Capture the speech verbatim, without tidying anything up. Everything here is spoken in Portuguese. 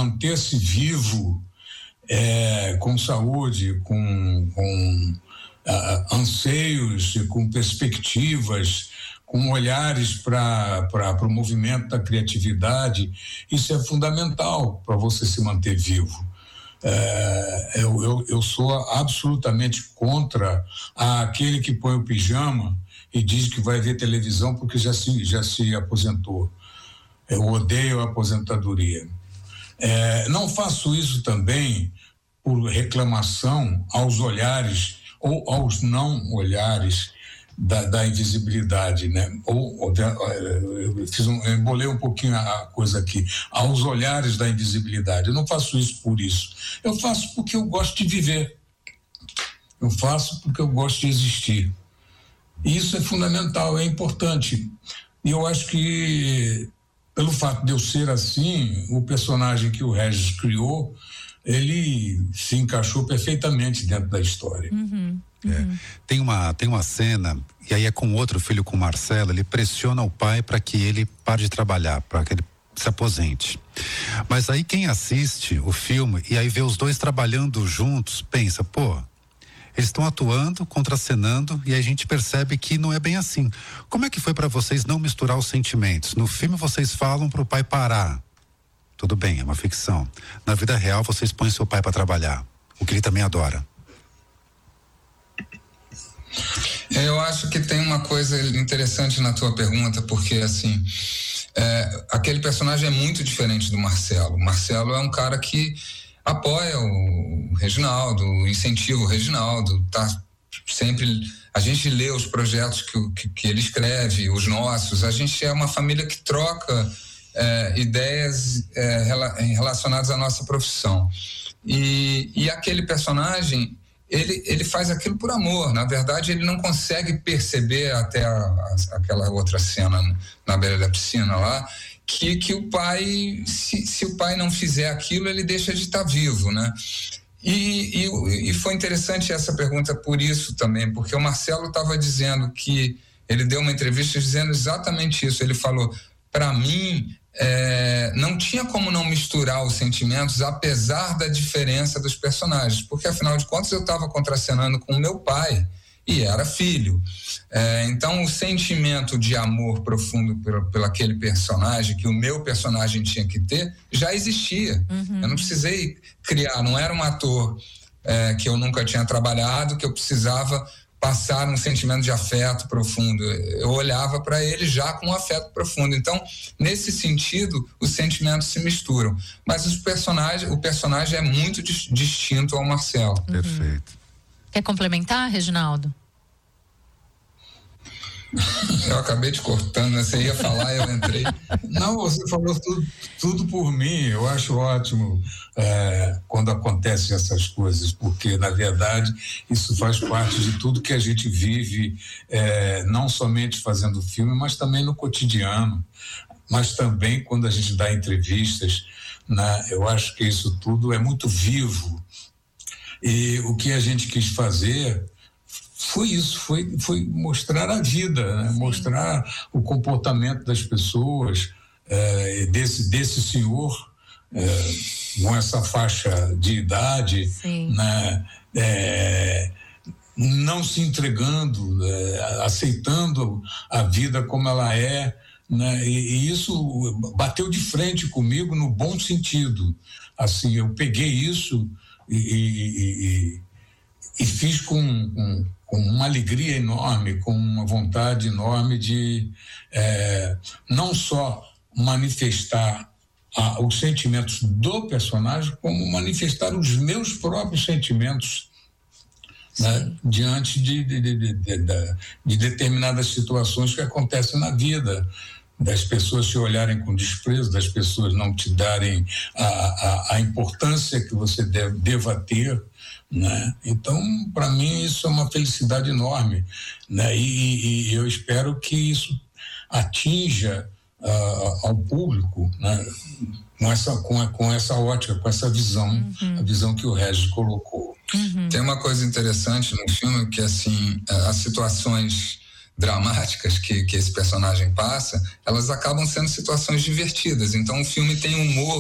manter-se vivo, é, com saúde, com, com uh, anseios, com perspectivas, com olhares para o movimento da criatividade, isso é fundamental para você se manter vivo. É, eu, eu, eu sou absolutamente contra aquele que põe o pijama e diz que vai ver televisão porque já se, já se aposentou. Eu odeio a aposentadoria. É, não faço isso também por reclamação aos olhares ou aos não olhares Da, da invisibilidade, né? Ou, ou da, eu fiz um, eu embolei um pouquinho a coisa aqui, aos olhares da invisibilidade. Eu não faço isso por isso. Eu faço porque eu gosto de viver. Eu faço porque eu gosto de existir. E isso é fundamental, é importante. E eu acho que, pelo fato de eu ser assim, o personagem que o Regis criou, ele se encaixou perfeitamente dentro da história. Uhum. É. Uhum. Tem uma, tem uma cena, e aí é com outro filho, com o Marcelo, ele pressiona o pai para que ele pare de trabalhar, para que ele se aposente. Mas aí quem assiste o filme e aí vê os dois trabalhando juntos, pensa, pô, eles estão atuando, contracenando, e aí a gente percebe que não é bem assim. Como é que foi para vocês não misturar os sentimentos? No filme vocês falam para o pai parar. Tudo bem, é uma ficção. Na vida real vocês põem seu pai para trabalhar, o que ele também adora. Eu acho que tem uma coisa interessante na tua pergunta, porque assim, é, aquele personagem é muito diferente do Marcelo. O Marcelo é um cara que apoia o Reginaldo, incentiva o Reginaldo, tá sempre, a gente lê os projetos que, que, que ele escreve, os nossos, a gente é uma família que troca é, ideias é, relacionadas à nossa profissão. E, e aquele personagem, Ele, ele faz aquilo por amor. Na verdade, ele não consegue perceber até a, a, aquela outra cena na beira da piscina lá, que, que o pai, se, se o pai não fizer aquilo, ele deixa de estar vivo, né? E, e, e foi interessante essa pergunta por isso também, porque o Marcelo estava dizendo que, ele deu uma entrevista dizendo exatamente isso. Ele falou, para mim, É, não tinha como não misturar os sentimentos, apesar da diferença dos personagens, porque afinal de contas eu estava contracenando com o meu pai e era filho. É, então o sentimento de amor profundo por, por aquele personagem, que o meu personagem tinha que ter, já existia. Uhum. Eu não precisei criar, não era um ator é, que eu nunca tinha trabalhado, que eu precisava passar um sentimento de afeto profundo. Eu olhava para ele já com um afeto profundo. Então, nesse sentido, os sentimentos se misturam. Mas os personagens, o personagem é muito dis- distinto ao Marcelo. Uhum. Perfeito. Quer complementar, Reginaldo? Eu acabei te cortando, né? Você ia falar, eu entrei. Não, você falou tudo, tudo por mim. Eu acho ótimo é, quando acontecem essas coisas, porque, na verdade, isso faz parte de tudo que a gente vive, é, não somente fazendo filme, mas também no cotidiano, mas também quando a gente dá entrevistas, né? Eu acho que isso tudo é muito vivo. E o que a gente quis fazer foi isso, foi, foi mostrar a vida, né? Mostrar o comportamento das pessoas, é, desse, desse senhor, é, com essa faixa de idade, né? É, não se entregando, é, aceitando a vida como ela é, né? E, e isso bateu de frente comigo no bom sentido. Assim, eu peguei isso e, e, e, e fiz com, com com uma alegria enorme, com uma vontade enorme de é, não só manifestar a, os sentimentos do personagem, como manifestar os meus próprios sentimentos, né, diante de, de, de, de, de, de determinadas situações que acontecem na vida, das pessoas te olharem com desprezo, das pessoas não te darem a, a, a importância que você deve, deva ter, né? Então, para mim, isso é uma felicidade enorme, né? E, e eu espero que isso atinja uh, ao público, né? Com essa, com, a, com essa ótica, com essa visão, uhum. a visão que o Regis colocou. Uhum. Tem uma coisa interessante no filme, que assim, as situações dramáticas que, que esse personagem passa, elas acabam sendo situações divertidas. Então o filme tem humor